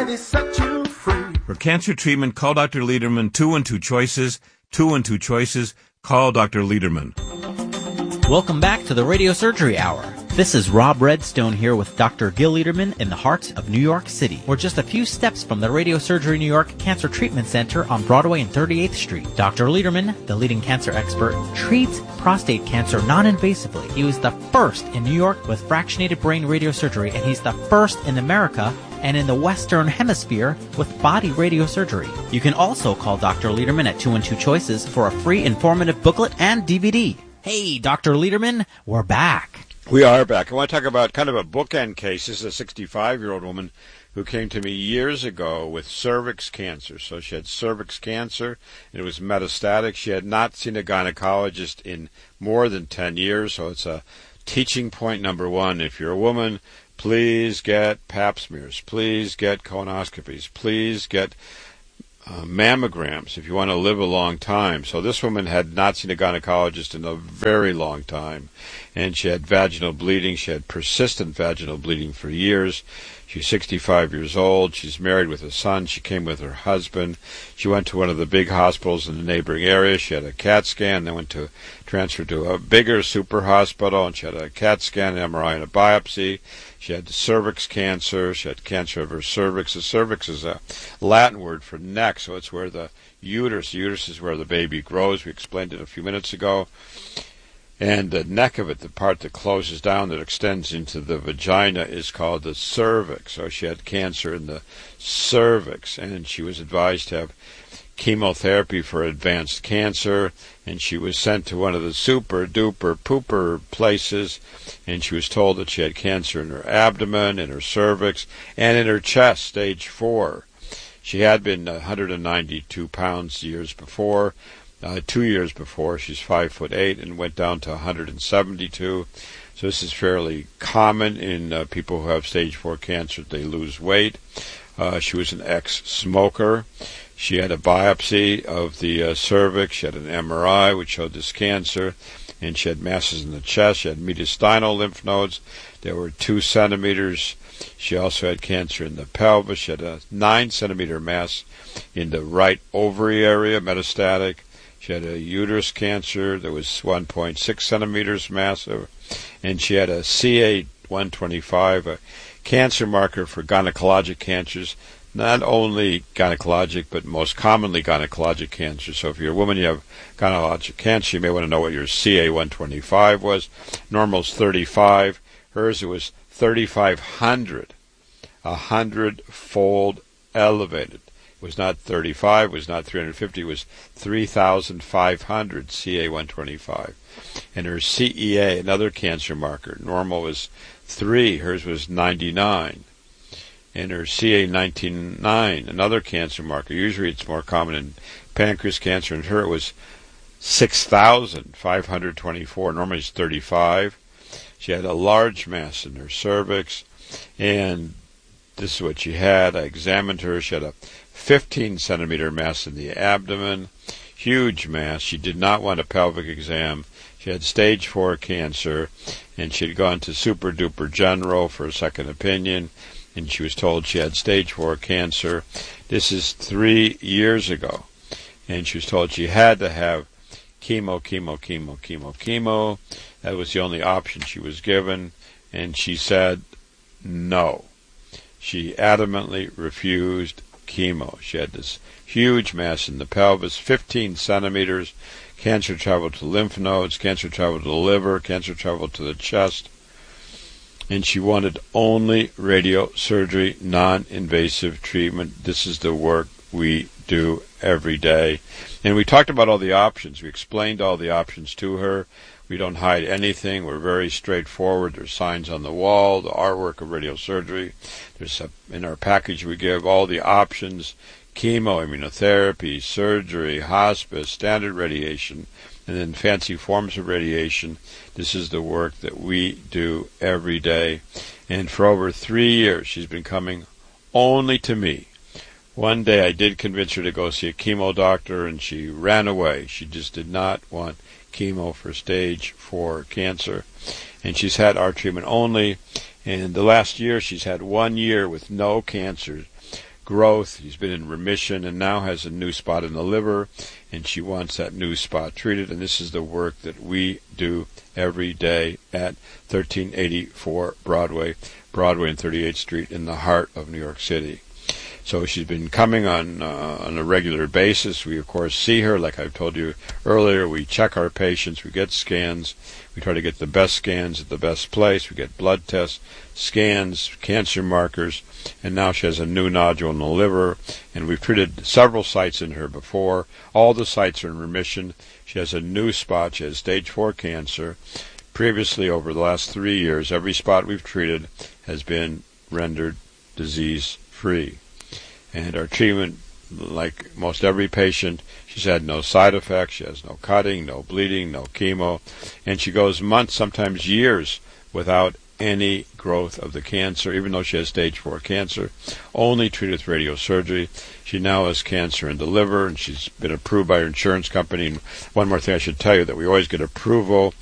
ready, set you free. For cancer treatment, call Dr. Lederman, 212 Choices, 212 Choices. Call Dr. Lederman. Welcome back to the Radio Surgery Hour. This is Rob Redstone here with Dr. Gil Lederman in the heart of New York City. We're just a few steps from the Radio Surgery New York Cancer Treatment Center on Broadway and 38th Street. Dr. Lederman, the leading cancer expert, treats prostate cancer non-invasively. He was the first in New York with fractionated brain radiosurgery, and he's the first in America and in the Western Hemisphere with body radiosurgery. You can also call Dr. Lederman at 212 Choices for a free informative booklet and DVD. Hey, Dr. Lederman, we're back. We are back. I want to talk about kind of a bookend case. This is a 65-year-old woman who came to me years ago with cervix cancer. So she had cervix cancer, and it was metastatic. She had not seen a gynecologist in more than 10 years, so it's a teaching point number one. If you're a woman, please get pap smears. Please get colonoscopies. Please get mammograms if you want to live a long time. So this woman had not seen a gynecologist in a very long time, and she had vaginal bleeding. She had persistent vaginal bleeding for years. She's 65 years old. She's married with a son. She came with her husband. She went to one of the big hospitals in the neighboring area. She had a CAT scan, then transferred to a bigger super hospital, and she had a CAT scan, an MRI, and a biopsy. She had cervix cancer. She had cancer of her cervix. The cervix is a Latin word for neck, so it's where the uterus is where the baby grows. We explained it a few minutes ago. And the neck of it, the part that closes down, that extends into the vagina, is called the cervix. So she had cancer in the cervix, and she was advised to have chemotherapy for advanced cancer, and she was sent to one of the super duper pooper places, and she was told that she had cancer in her abdomen, in her cervix, and in her chest, stage 4. She had been 192 pounds years before. 2 years before. She's 5'8" and went down to 172. So this is fairly common in people who have stage 4 cancer. They lose weight. She was an ex-smoker. She had a biopsy of the cervix. She had an MRI which showed this cancer, and she had masses in the chest. She had mediastinal lymph nodes. They were 2 centimeters. She also had cancer in the pelvis. She had a 9-centimeter mass in the right ovary area, metastatic. She had a uterus cancer that was 1.6 centimeters massive, and she had a CA-125, a cancer marker for gynecologic cancers, not only gynecologic, but most commonly gynecologic cancer. So if you're a woman, you have gynecologic cancer, you may want to know what your CA-125 was. Normal's 35. Hers, it was 3,500, 100-fold elevated. It was not 35, it was not 350, it was 3,500 CA-125. And her CEA, another cancer marker, normal was 3, hers was 99. And her CA-19-9, another cancer marker, usually it's more common in pancreas cancer, and her it was 6,524, normally it's 35. She had a large mass in her cervix, and this is what she had. I examined her. She had a 15-centimeter mass in the abdomen, huge mass. She did not want a pelvic exam. She had stage 4 cancer, and she had gone to Super Duper General for a second opinion, and she was told she had stage 4 cancer. This is 3 years ago, and she was told she had to have chemo. That was the only option she was given, and she said no. She adamantly refused chemo. She had this huge mass in the pelvis, 15 centimeters. Cancer traveled to lymph nodes, cancer traveled to the liver, cancer traveled to the chest. And she wanted only radiosurgery, non-invasive treatment. This is the work we do every day. And we talked about all the options. We explained all the options to her. We don't hide anything. We're very straightforward. There's signs on the wall, the artwork of radiosurgery. There's in our package we give all the options: chemo, immunotherapy, surgery, hospice, standard radiation, and then fancy forms of radiation. This is the work that we do every day. And for over 3 years, she's been coming only to me. One day I did convince her to go see a chemo doctor, and she ran away. She just did not want chemo for stage 4 cancer. And she's had our treatment only. And the last year, she's had 1 year with no cancer. growth. He's been in remission and now has a new spot in the liver, and she wants that new spot treated. And this is the work that we do every day at 1384 Broadway and 38th Street in the heart of New York City. So she's been coming on a regular basis. We, of course, see her, like I've told you earlier. We check our patients. We get scans. We try to get the best scans at the best place. We get blood tests, scans, cancer markers, and now she has a new nodule in the liver, and we've treated several sites in her before. All the sites are in remission. She has a new spot. She has stage 4 cancer. Previously, over the last 3 years, every spot we've treated has been rendered disease-free. And our treatment, like most every patient, she's had no side effects. She has no cutting, no bleeding, no chemo. And she goes months, sometimes years, without any growth of the cancer, even though she has stage 4 cancer, only treated with radiosurgery. She now has cancer in the liver, and she's been approved by her insurance company. And one more thing I should tell you, that we always get approval